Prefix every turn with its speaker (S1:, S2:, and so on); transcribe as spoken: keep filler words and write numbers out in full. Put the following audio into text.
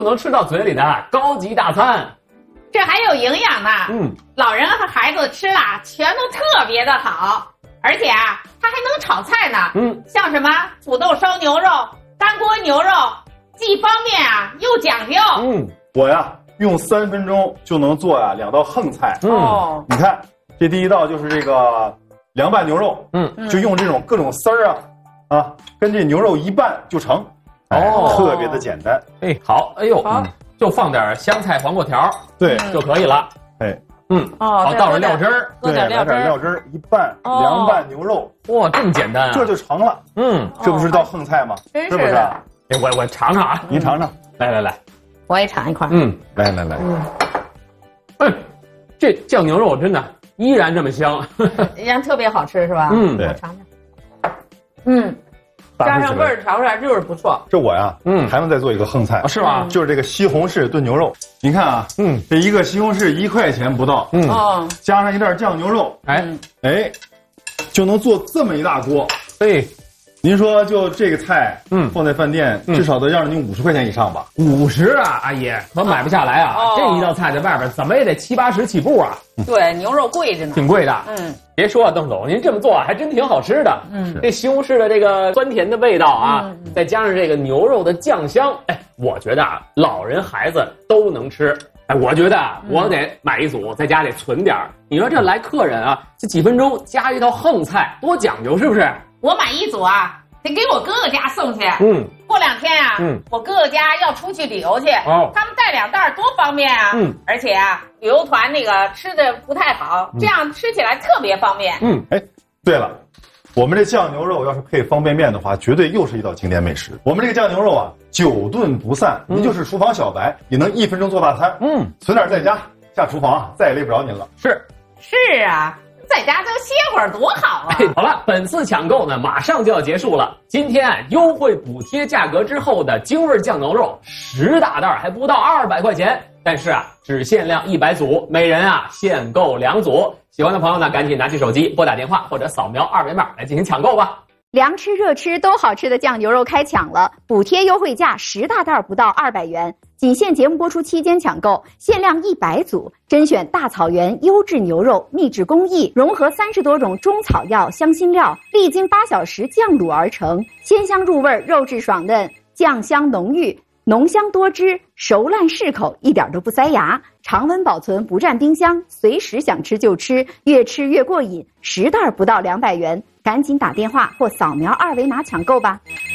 S1: 不能吃到嘴里的高级大餐。
S2: 这还有营养呢。
S1: 嗯，
S2: 老人和孩子吃的全都特别的好，而且啊，它还能炒菜呢。
S1: 嗯，
S2: 像什么土豆烧牛肉、干锅牛肉，既方便啊又讲究。
S1: 嗯，
S3: 我呀用三分钟就能做呀两道横菜。
S1: 嗯，
S2: 哦，
S3: 你看这第一道就是这个凉拌牛肉，
S1: 嗯，
S3: 就用这种各种丝儿啊啊，跟这牛肉一拌就成。哎、
S1: 哦
S3: 特别的简单。
S1: 哎，好，哎呦，
S2: 好
S1: 就放点香菜、黄瓜条，
S3: 对，
S2: 嗯
S1: 就可以了。
S3: 哎，
S1: 嗯，
S2: 哦
S1: 好，倒上料汁儿，
S2: 搁
S3: 对，来
S2: 点料汁儿。
S3: 点料汁儿一拌，
S2: 哦
S3: 凉拌牛肉，
S1: 哇，这么简单啊！
S3: 这就成了。
S1: 嗯，
S3: 这不是道横菜吗？
S2: 真
S3: 是不是？
S2: 的，
S1: 哎，我我尝尝啊，
S3: 您尝尝。
S1: 来来来，
S2: 我也尝一块。
S1: 嗯，
S3: 来来来，
S1: 哎，这酱牛肉真的依然这么香。
S2: 人家特别好吃是吧？
S1: 嗯，
S3: 对
S2: 我尝尝。嗯，加上味儿调出来就是不错。
S3: 这我呀，
S1: 嗯
S3: 还能再做一个横菜
S1: 啊，，是吧？
S3: 就是这个西红柿炖牛肉。您看啊，
S1: 嗯
S3: 这一个西红柿一块钱不到，
S1: 嗯，
S2: 哦，
S3: 加上一袋酱牛肉，
S1: 哎
S2: 嗯
S3: 哎，就能做这么一大锅。
S1: 哎，
S3: 您说就这个菜，
S1: 嗯
S3: 放在饭店
S1: 嗯
S3: 至少得让您五十块钱以上吧？
S1: 五十啊，阿姨可买不下来啊！
S2: 哦
S1: 这一道菜在外边怎么也得七八十起步啊，
S2: 对，牛肉贵着呢。
S1: 挺贵的。
S2: 嗯
S1: 别说啊，邓总，您这么做还真挺好吃的。
S2: 嗯
S1: 这西红柿的这个酸甜的味道啊，
S2: 嗯嗯
S1: 再加上这个牛肉的酱香，哎，我觉得啊，老人孩子都能吃。哎，我觉得啊，我得买一组，在家里存点儿。你说这来客人啊，这几分钟加一道横菜，多讲究是不是？
S2: 我买一组啊，得给我哥哥家送去。
S1: 嗯
S2: 过两天啊，
S1: 嗯
S2: 我哥哥家要出去旅游去，
S1: 哦
S2: 他们带两袋儿多方便啊。
S1: 嗯，
S2: 而且啊，旅游团那个吃的不太好，这样吃起来特别方便。
S1: 嗯，
S3: 哎，对了，我们这酱牛肉要是配方便面的话，绝对又是一道经典美食。我们这个酱牛肉啊，久炖不散，您就是厨房小白，也能一分钟做大餐。
S1: 嗯，
S3: 存点在家，下厨房啊，再也累不着您了。
S1: 是。
S2: 是啊，在家就歇会儿多好啊。
S1: 哎，好了，本次抢购呢马上就要结束了。今天啊，优惠补贴价格之后的京味酱牛肉十大袋还不到二百块钱，但是啊，只限量一百组，每人啊限购两组。喜欢的朋友呢，赶紧拿起手机拨打电话或者扫描二维码来进行抢购吧。
S4: 凉吃热吃都好吃的酱牛肉开抢了，补贴优惠价十大袋不到二百元，仅限节目播出期间抢购，限量一百组，甄选大草原优质牛肉，秘制工艺，融合三十多种中草药、香辛料，历经八小时酱卤而成，鲜香入味，肉质爽嫩，酱香浓郁。浓香多汁，熟烂适口，一点都不塞牙，常温保存不占冰箱，随时想吃就吃，越吃越过瘾。十袋不到两百元，赶紧打电话或扫描二维码抢购吧。